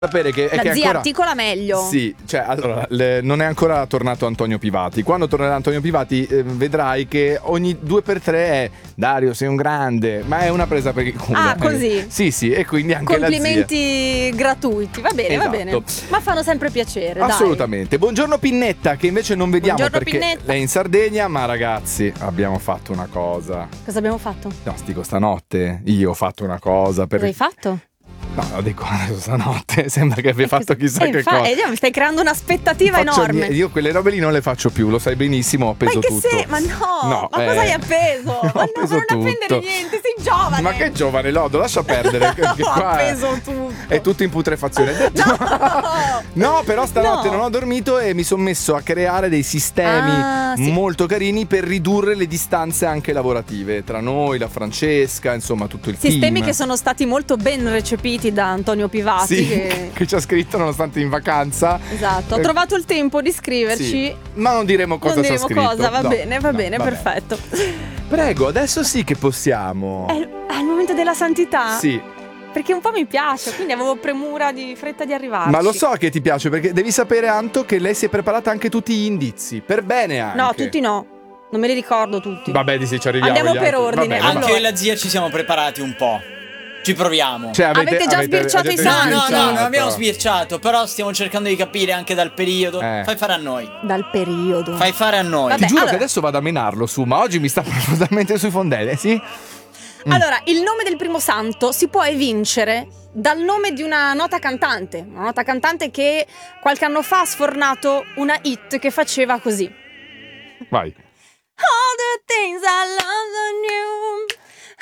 sapere che La zia ancora... articola meglio. Sì, cioè allora non è ancora tornato Antonio Pivati. Quando tornerà Antonio Pivati vedrai che ogni 2x3 è Dario sei un grande, ma è una presa per il culo. Ah, così? Sì, e quindi anche complimenti gratuiti, va bene, esatto. Va bene. Ma fanno sempre piacere, assolutamente. dai. Buongiorno Pinnetta, che invece non vediamo. Buongiorno, perché Pinnetta. lei è in Sardegna, ma ragazzi abbiamo fatto una cosa. Cosa abbiamo fatto? No, dico stanotte io ho fatto una cosa. Cosa hai fatto? No, lo dico adesso stanotte, sembra che abbia fatto chissà che cosa. Mi stai creando un'aspettativa enorme. Io quelle robe lì non le faccio più, lo sai benissimo, ho appeso tutto. Ma no, ma cosa hai appeso? Ma no, non appendere niente, sei giovane. Ma che giovane, Lodo, lascia perdere. Che ho qua appeso tutto. È tutto in putrefazione. No, però stanotte non ho dormito e mi sono messo a creare dei sistemi molto carini per ridurre le distanze anche lavorative tra noi, la Francesca, insomma tutto il team. Sistemi che sono stati molto ben recepiti da Antonio Pivati, che ci ha scritto nonostante in vacanza. Esatto, ho trovato il tempo di scriverci. Ma non diremo cosa ci ha scritto. Va bene, perfetto. Prego, adesso sì che possiamo. È il momento della santità? Sì. Perché un po' mi piace, quindi avevo premura di fretta di arrivarci. Ma lo so che ti piace, perché devi sapere, Anto, che lei si è preparata anche tutti gli indizi. Per bene anche. No, tutti no. Non me li ricordo tutti. Vabbè, sì, ci arriviamo. Andiamo per ordine. Vabbè, anche io e la zia ci siamo preparati un po'. Ci proviamo. Cioè, avete già sbirciato i santi? No, non abbiamo sbirciato. Però stiamo cercando di capire anche dal periodo. Fai fare a noi. Dal periodo. Fai fare a noi. Ti giuro che adesso vado a menarlo su, ma oggi mi sta profondamente sui fondelli, sì? Allora, il nome del primo santo si può evincere dal nome di una nota cantante. Una nota cantante che qualche anno fa ha sfornato una hit che faceva così. Vai. All the things I love on you.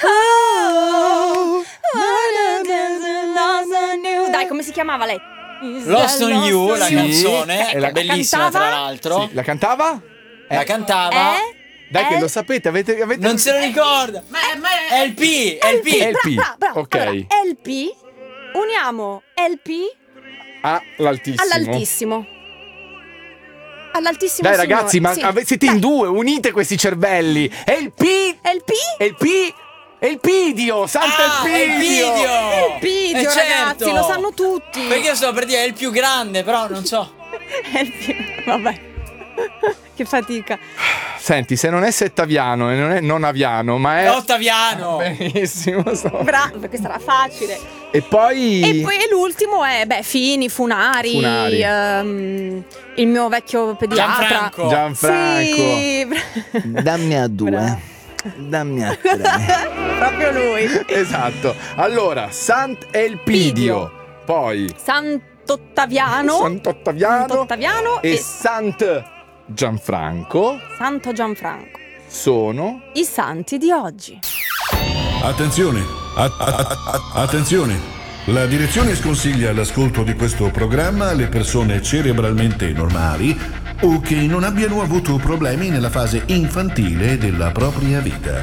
Oh, all the things I love on you. Dai, come si chiamava lei? Lost on You, la canzone, la bellissima cantava? tra l'altro. Sì, la cantava? La cantava. Dai che lo sapete, avete... Non se lo ricorda. È il P. Bravo. Ok. Allora, LP, uniamo LP all'altissimo. All'altissimo Dai signore. ragazzi, ma siete in due, unite questi cervelli. È il Elpidio, Santo Elpidio. Elpidio, ragazzi, certo. lo sanno tutti. Perché io sto per dire è il più grande, però non so. Vabbè. Che fatica. Senti, se non è Settaviano e non è Nonaviano, ma è Ottaviano. Benissimo. Bravo, questa era facile. E poi l'ultimo è Fini, Funari. Il mio vecchio pediatra. Gianfranco. Sì. Dammi a 2. Bravo. Dammi a 3. Proprio lui. Esatto. Allora, Sant'Elpidio. Poi Sant'Ottaviano e Sant Gianfranco. Santo Gianfranco sono i santi di oggi. Attenzione, attenzione. La direzione sconsiglia l'ascolto di questo programma alle persone cerebralmente normali o che non abbiano avuto problemi nella fase infantile della propria vita.